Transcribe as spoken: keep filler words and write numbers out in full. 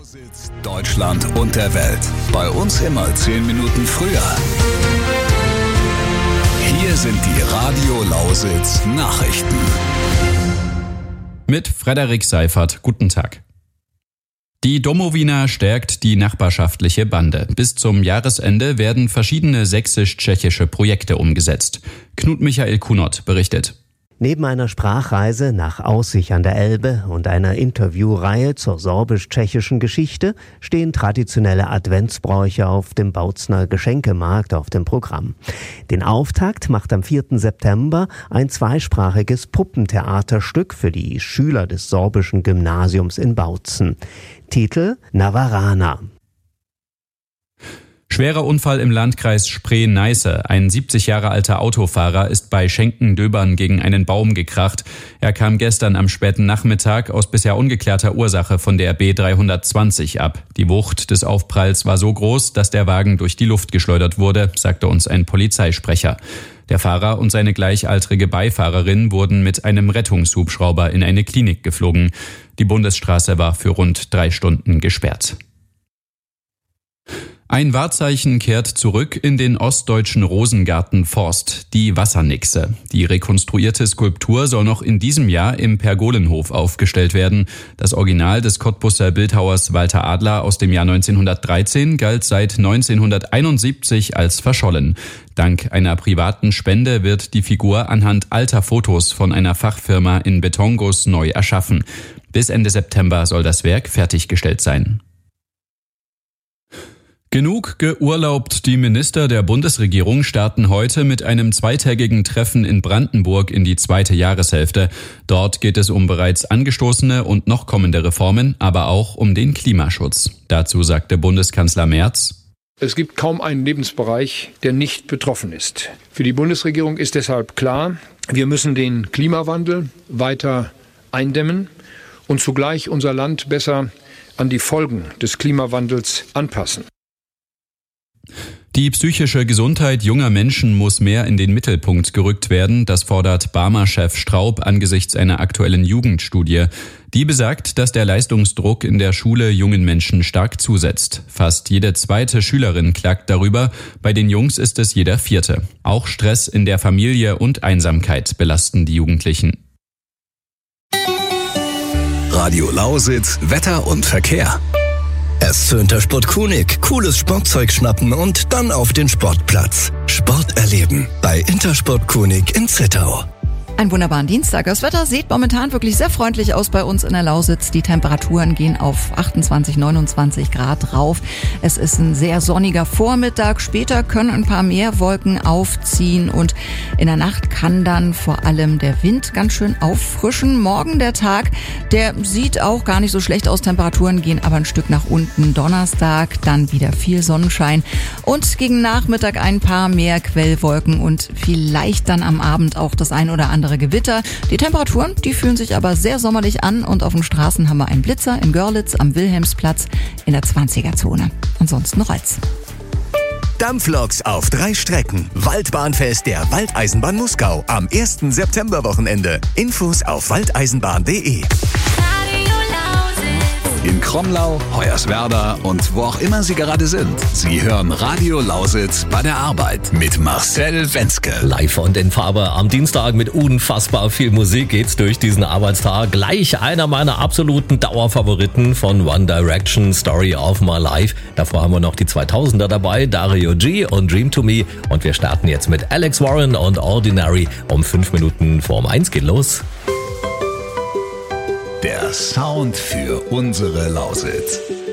Lausitz, Deutschland und der Welt. Bei uns immer zehn Minuten früher. Hier sind die Radio Lausitz Nachrichten. Mit Frederik Seifert. Guten Tag. Die Domowina stärkt die nachbarschaftliche Bande. Bis zum Jahresende werden verschiedene sächsisch-tschechische Projekte umgesetzt. Knut Michael Kunert berichtet. Neben einer Sprachreise nach Aussich an der Elbe und einer Interviewreihe zur sorbisch-tschechischen Geschichte stehen traditionelle Adventsbräuche auf dem Bautzner Geschenkemarkt auf dem Programm. Den Auftakt macht am vierten September ein zweisprachiges Puppentheaterstück für die Schüler des sorbischen Gymnasiums in Bautzen. Titel Navarana. Schwerer Unfall im Landkreis Spree-Neiße. Ein siebzig Jahre alter Autofahrer ist bei Schenken-Döbern gegen einen Baum gekracht. Er kam gestern am späten Nachmittag aus bisher ungeklärter Ursache von der B dreihundertzwanzig ab. Die Wucht des Aufpralls war so groß, dass der Wagen durch die Luft geschleudert wurde, sagte uns ein Polizeisprecher. Der Fahrer und seine gleichaltrige Beifahrerin wurden mit einem Rettungshubschrauber in eine Klinik geflogen. Die Bundesstraße war für rund drei Stunden gesperrt. Ein Wahrzeichen kehrt zurück in den ostdeutschen Rosengarten Forst, die Wassernixe. Die rekonstruierte Skulptur soll noch in diesem Jahr im Pergolenhof aufgestellt werden. Das Original des Cottbuser Bildhauers Walter Adler aus dem Jahr neunzehnhundertdreizehn galt seit neunzehnhunderteinundsiebzig als verschollen. Dank einer privaten Spende wird die Figur anhand alter Fotos von einer Fachfirma in Betonguss neu erschaffen. Bis Ende September soll das Werk fertiggestellt sein. Genug geurlaubt. Die Minister der Bundesregierung starten heute mit einem zweitägigen Treffen in Brandenburg in die zweite Jahreshälfte. Dort geht es um bereits angestoßene und noch kommende Reformen, aber auch um den Klimaschutz. Dazu sagte Bundeskanzler Merz: Es gibt kaum einen Lebensbereich, der nicht betroffen ist. Für die Bundesregierung ist deshalb klar, wir müssen den Klimawandel weiter eindämmen und zugleich unser Land besser an die Folgen des Klimawandels anpassen. Die psychische Gesundheit junger Menschen muss mehr in den Mittelpunkt gerückt werden. Das fordert Barmer-Chef Straub angesichts einer aktuellen Jugendstudie. Die besagt, dass der Leistungsdruck in der Schule jungen Menschen stark zusetzt. Fast jede zweite Schülerin klagt darüber. Bei den Jungs ist es jeder vierte. Auch Stress in der Familie und Einsamkeit belasten die Jugendlichen. Radio Lausitz, Wetter und Verkehr. Erst zu Intersport Kunig. Cooles Sportzeug schnappen und dann auf den Sportplatz. Sport erleben bei Intersport Kunig in Zittau. Einen wunderbaren Dienstag. Das Wetter sieht momentan wirklich sehr freundlich aus bei uns in der Lausitz. Die Temperaturen gehen auf achtundzwanzig, neunundzwanzig Grad rauf. Es ist ein sehr sonniger Vormittag. Später können ein paar mehr Wolken aufziehen und in der Nacht kann dann vor allem der Wind ganz schön auffrischen. Morgen der Tag, der sieht auch gar nicht so schlecht aus. Temperaturen gehen aber ein Stück nach unten. Donnerstag dann wieder viel Sonnenschein und gegen Nachmittag ein paar mehr Quellwolken und vielleicht dann am Abend auch das ein oder andere Gewitter. Die Temperaturen, die fühlen sich aber sehr sommerlich an und auf den Straßen haben wir einen Blitzer in Görlitz am Wilhelmsplatz in der zwanziger-Zone. Ansonsten Rolls. Dampfloks auf drei Strecken. Waldbahnfest der Waldeisenbahn Muskau am ersten Septemberwochenende. Infos auf waldeisenbahn punkt de. In Kromlau, Hoyerswerda und wo auch immer Sie gerade sind. Sie hören Radio Lausitz bei der Arbeit mit Marcel Wenzke. Live und in Farbe am Dienstag mit unfassbar viel Musik geht's durch diesen Arbeitstag. Gleich einer meiner absoluten Dauerfavoriten von One Direction, Story of My Life. Davor haben wir noch die zweitausender dabei, Dario G und Dream to Me. Und wir starten jetzt mit Alex Warren und Ordinary. Um fünf Minuten vorm eins geht los. Der Sound für unsere Lausitz.